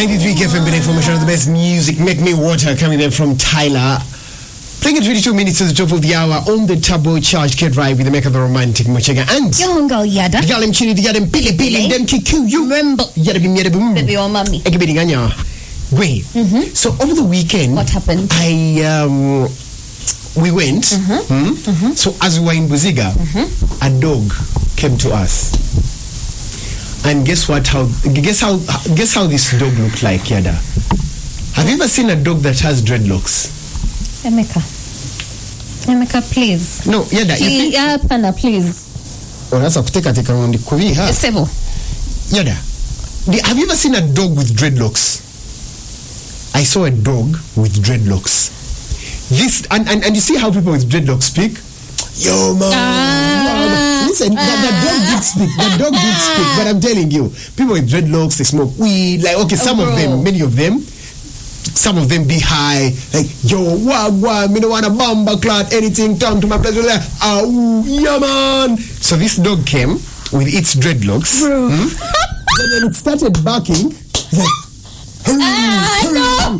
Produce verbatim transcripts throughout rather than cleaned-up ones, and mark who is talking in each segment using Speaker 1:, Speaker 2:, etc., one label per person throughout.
Speaker 1: ninety-three K F M, good information of the best music. Make Me Water coming there from Tyler. Playing it twenty-two minutes to the top of the hour on the turbocharged Kid Ride with the make of the romantic Mochega and
Speaker 2: Yongo Yada.
Speaker 1: Yalim Chini, Yadam Pili Pili, then Kiku, you remember Yadabim Yadabum.
Speaker 2: Baby or mommy.
Speaker 1: Egibidinganya. Wait.
Speaker 2: Mm-hmm.
Speaker 1: So over the weekend,
Speaker 2: what happened?
Speaker 1: I um we went.
Speaker 2: Mm-hmm.
Speaker 1: Hmm?
Speaker 2: Mm-hmm.
Speaker 1: So as we were in Buziga,
Speaker 2: mm-hmm.
Speaker 1: a dog came to us. And guess what? How guess how guess how this dog looked like, Yada? Have you ever seen a dog that has dreadlocks?
Speaker 2: Emeka. Emeka, please.
Speaker 1: No, Yada.
Speaker 2: Please, yeah, Panda, please.
Speaker 1: Oh, that's a take a take on the Kuvi, huh?
Speaker 2: Sebo.
Speaker 1: Yada. Have you ever seen a dog with dreadlocks? I saw a dog with dreadlocks. This and, and, and you see how people with dreadlocks speak? Yo, man. Ah, Listen, ah, the, the dog did speak. The dog did speak. But I'm telling you, people with dreadlocks, they smoke weed. Like, okay, some oh, of them, many of them, some of them be high. Like, yo, wagwa, me don't want a bamba clot, anything, come to my place. Like, ah, ooh, yeah, man. So this dog came with its dreadlocks. Hmm? Then it started barking. Like,
Speaker 2: ah, no.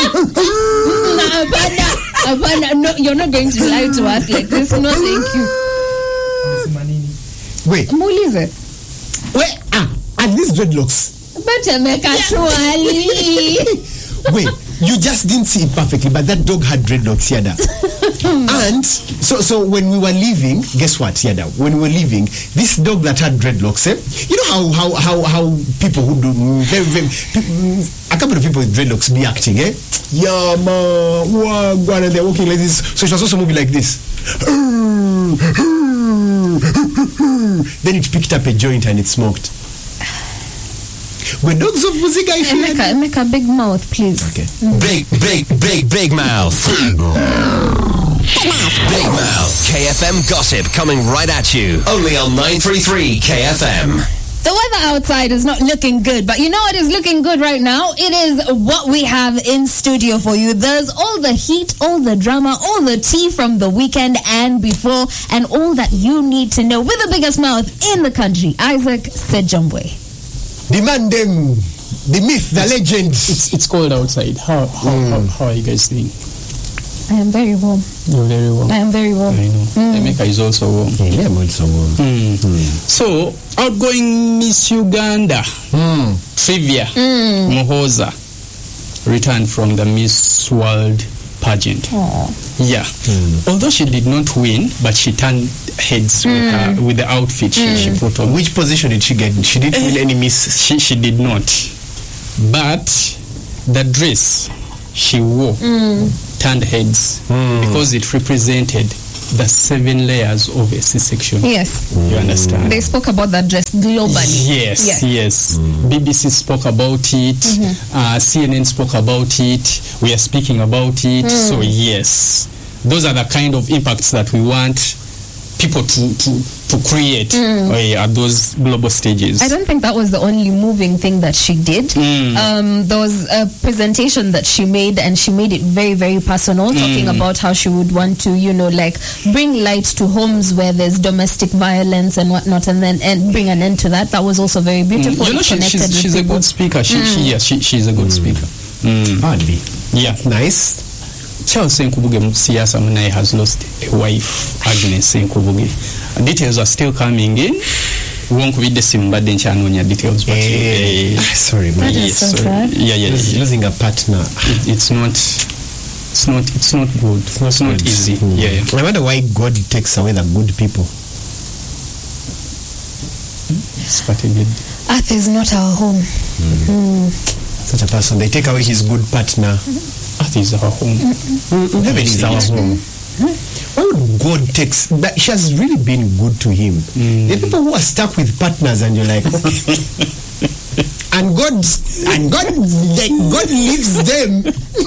Speaker 2: Abana, no, you're not going to lie to us like this. No, thank you.
Speaker 1: Wait.
Speaker 2: Muulize.
Speaker 1: Wait, ah, and these dreadlocks.
Speaker 2: Better make a surely.
Speaker 1: Wait, you just didn't see it perfectly, but that dog had dreadlocks, Yada. And so, so when we were leaving, guess what, Yada? When we were leaving, this dog that had dreadlocks, eh? You know how how how how people who do very very a couple of people with dreadlocks be acting, eh? Yeah, man, wow, and they're walking like this. So it was also moving like this. Then it picked up a joint and it smoked. When dogs of Buziga, if you
Speaker 2: make a, make a big mouth, please.
Speaker 1: Okay.
Speaker 2: Mm.
Speaker 3: Big, big, big, big mouth. Big mouth. K F M gossip coming right at you. Only on nine thirty-three K F M.
Speaker 2: The weather outside is not looking good, but you know what is looking good right now? It is what we have in studio for you. There's all the heat, all the drama, all the tea from the weekend and before, and all that you need to know with the biggest mouth in the country, Isaac Sejambwe.
Speaker 1: The man, them, the myth, the legend.
Speaker 4: It's it's cold outside. How how, mm. how how are you guys doing?
Speaker 2: I am very warm.
Speaker 4: You're very warm.
Speaker 2: I am very warm.
Speaker 4: I know.
Speaker 2: Mm.
Speaker 4: Emeka is also warm.
Speaker 1: Yeah, I'm also warm.
Speaker 4: Mm. Mm. So, outgoing Miss Uganda, mm. Trivia mm. Muhoza, returned from the Miss World pageant.
Speaker 2: Aww.
Speaker 4: Yeah. Mm. Although she did not win, but she turned heads mm. with, her, with the outfit mm. she, she put on.
Speaker 1: Which position did she get? She didn't win any misses.
Speaker 4: She, she did not. But the dress she wore mm. turned heads mm. because it represented the seven layers of a C-section.
Speaker 2: Yes.
Speaker 4: Mm. You understand?
Speaker 2: They spoke about that dress globally.
Speaker 4: Yes, yes. yes.
Speaker 1: Mm.
Speaker 4: B B C spoke about it. Mm-hmm. Uh, C N N spoke about it. We are speaking about it. Mm. So, yes. Those are the kind of impacts that we want people to, to, to create mm. uh, at those global stages.
Speaker 2: I don't think that was the only moving thing that she did. Mm. Um, there was a presentation that she made, and she made it very, very personal, mm. talking about how she would want to, you know, like bring light to homes where there's domestic violence and whatnot, and then and bring an end to that. That was also very beautiful.
Speaker 4: Mm. You know, she, she's, she's a good speaker. She, mm. she, yes, she, she's a good mm. speaker.
Speaker 1: Mm. Hardly.
Speaker 4: Yeah.
Speaker 1: Nice.
Speaker 4: Charles Senkubuge Siasa Munai has lost a wife, Agnes Senkubuge. Details are still coming in. We won't read the sim, but then channel details. But
Speaker 1: hey. uh, sorry, man.
Speaker 4: Yes,
Speaker 2: so
Speaker 4: sorry. Yeah, yeah, yeah.
Speaker 1: Losing a partner.
Speaker 4: It, it's not. It's not. It's not good. It's not, it's not easy. Mm. Yeah, yeah.
Speaker 1: I wonder why God takes away the good people.
Speaker 2: Earth is not our home. Mm. Mm.
Speaker 1: Such a person, they take away his good partner.
Speaker 4: Mm-hmm. Earth is our home.
Speaker 1: Mm-hmm. Heaven is our home. Mm-hmm. Why would God take? That she has really been good to him. Mm. The people who are stuck with partners, and you're like, okay. and God, and God, like, God leaves them.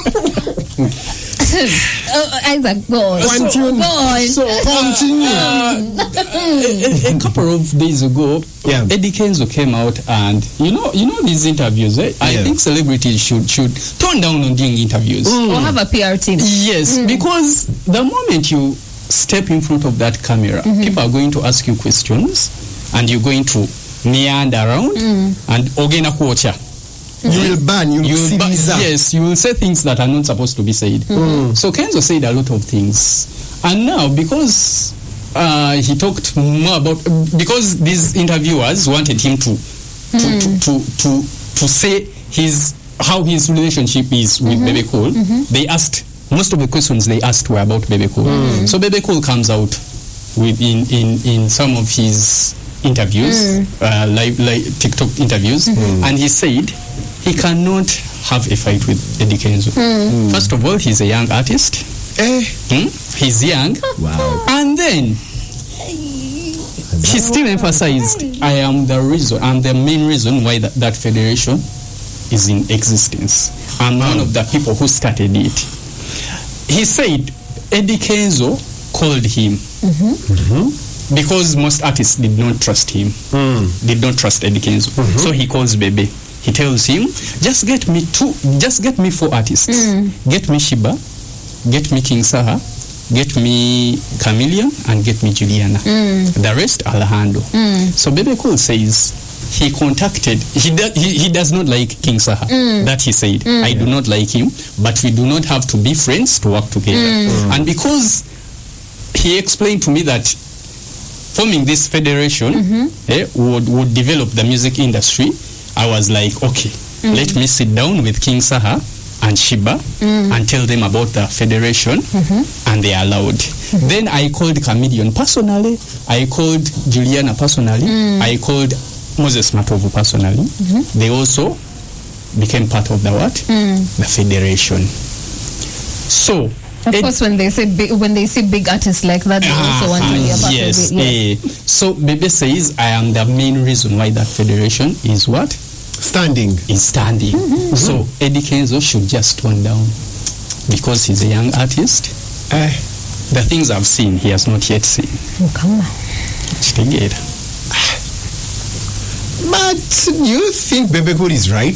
Speaker 2: uh, Isaac, go on.
Speaker 1: Continue.
Speaker 2: Go on.
Speaker 4: So, continue. Uh, a, a couple of days ago, yeah. Eddie Kenzo came out, and you know, you know these interviews. Eh? I yeah. think celebrities should should tone down on doing interviews
Speaker 2: mm. or have a P R team.
Speaker 4: Yes, mm. because the moment you step in front of that camera, mm-hmm. people are going to ask you questions, and you're going to meander around mm. and ogena kuocha.
Speaker 1: You will ban, you will
Speaker 4: You will ba-
Speaker 1: civilize.
Speaker 4: yes, you will say things that are not supposed to be said. So Kenzo said a lot of things, and now because uh, he talked more about because these interviewers wanted him to to to, to to to say his how his relationship is with Bebe Cool. They asked most of the questions they asked were about Bebe Cool. So Bebe Cool comes out with in in in some of his interviews, uh, live like TikTok interviews, and he said he cannot have a fight with Eddie Kenzo. First of all, he's a young artist.
Speaker 1: Eh?
Speaker 4: Hmm? He's young.
Speaker 1: Wow.
Speaker 4: And then he still emphasized, I am the reason, I'm the main reason why that, that federation is in existence. I'm one of the people who started it. He said Eddie Kenzo called him because most artists did not trust him, did not trust Eddie Kenzo. So he calls Bebe. He tells him, just get me two, just get me four artists. Get me Shiba, get me King Saha, get me Chameleon, and get me Juliana. The rest I'll handle. So Bebe Cool says he contacted, he, do, he, he does not like King Saha. That he said, I do not like him, but we do not have to be friends to work together. And because he explained to me that forming this federation eh, would, would develop the music industry, I was like, okay, let me sit down with King Saha and Shiba and tell them about the federation, and they allowed. Then I called Chameleon personally, I called Juliana personally, I called Moses Matovu personally. They also became part of the what? The federation. So,
Speaker 2: Of
Speaker 4: Ed-
Speaker 2: course, when they say big, when they see big artists like that, they also want to be a part
Speaker 4: yes,
Speaker 2: of it. Yes.
Speaker 4: eh. So Bebe says, I am the main reason why that federation is what?
Speaker 1: Standing.
Speaker 4: Is standing. So Eddie Kenzo should just tone down because he's a young artist.
Speaker 1: Eh?
Speaker 4: The things I've seen, he has not yet seen.
Speaker 2: Oh, come on.
Speaker 4: Chitengera.
Speaker 1: But you think Bebe Cool is right?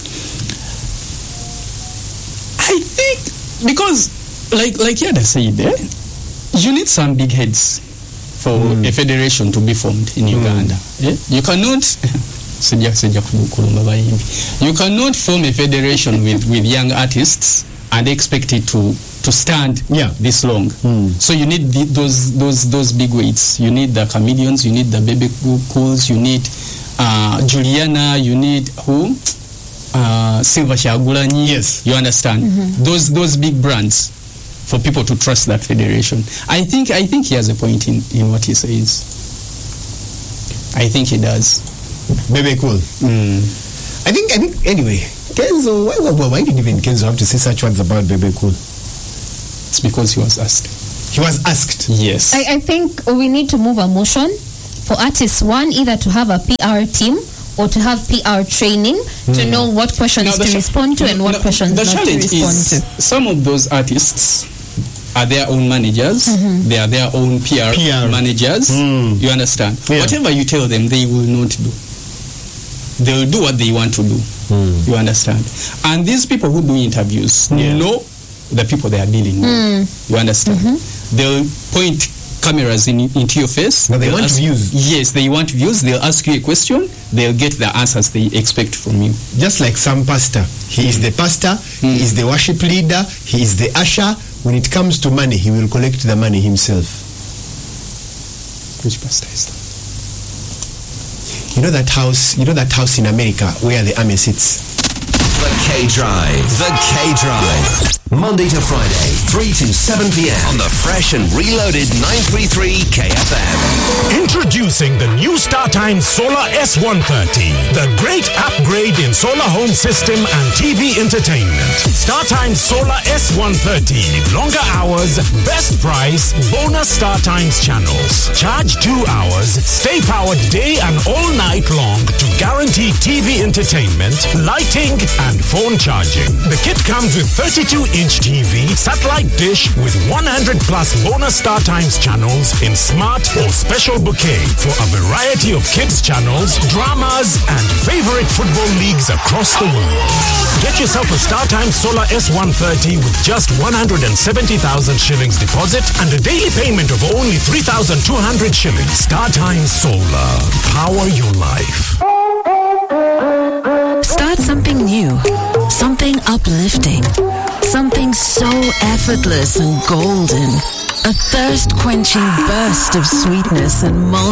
Speaker 4: I think because, like like Yada said, eh, you need some big heads for a federation to be formed in Uganda. Eh? You cannot. Sija- sija kulumba bayimbi. You cannot form a federation with, with young artists and expect it to to stand
Speaker 1: Yeah.
Speaker 4: this long. So you need the, those those those big weights. You need the Chameleons. You need the Bebe Cools. You need uh, Juliana. You need who? Uh, Silva Shagulanyi.
Speaker 1: Yes.
Speaker 4: You understand? Those those big brands for people to trust that federation. I think I think he has a point in, in what he says. I think he does.
Speaker 1: Bebe Cool.
Speaker 4: Mm.
Speaker 1: I think, I think, anyway, Kenzo, why, why, why did even Kenzo have to say such words about Bebe Cool?
Speaker 4: It's because he was asked.
Speaker 1: He was asked.
Speaker 4: Yes.
Speaker 2: I, I think we need to move a motion for artists, one, either to have a P R team or to have P R training to know what questions
Speaker 4: Now, the
Speaker 2: to
Speaker 4: cha-
Speaker 2: respond to and what
Speaker 4: no,
Speaker 2: questions
Speaker 4: the
Speaker 2: not to
Speaker 4: challenge
Speaker 2: respond
Speaker 4: is
Speaker 2: to.
Speaker 4: some of those artists are their own managers. They are their own P R,
Speaker 1: P R.
Speaker 4: managers.
Speaker 1: Mm.
Speaker 4: You understand?
Speaker 1: Yeah.
Speaker 4: Whatever you tell them, they will not do. They will do what they want to do. You understand? And these people who do interviews
Speaker 1: Yeah.
Speaker 4: know the people they are dealing with. You understand? They'll point cameras in, into your face.
Speaker 1: But they
Speaker 4: They'll
Speaker 1: want
Speaker 4: ask-
Speaker 1: views.
Speaker 4: Yes, they want views. They'll ask you a question. They'll get the answers they expect from you.
Speaker 1: Just like some pastor. He is the pastor, he is the worship leader, he is the usher. When it comes to money, he will collect the money himself.
Speaker 4: Which pastor is that?
Speaker 1: You know that house, you know that house in America where the army sits?
Speaker 3: The K-Drive. The K-Drive. Monday to Friday, three to seven p.m. on the fresh and reloaded nine thirty-three K F M.
Speaker 5: Introducing the new StarTimes Solar S one thirty, the great upgrade in solar home system and T V entertainment. StarTimes Solar S one thirty, longer hours, best price, bonus StarTimes channels. Charge two hours, stay powered day and all night long to guarantee T V entertainment, lighting, and phone charging. The kit comes with thirty-two inch T V, satellite dish with one hundred plus bonus StarTimes channels in smart or special bouquet for a variety of kids channels, dramas, and favorite football leagues across the world. Get yourself a StarTimes Solar S one thirty with just one hundred seventy thousand shillings deposit and a daily payment of only three thousand two hundred shillings. StarTimes Solar. Power your life.
Speaker 6: Start something new, something uplifting, something so effortless and golden. A thirst-quenching burst of sweetness and multi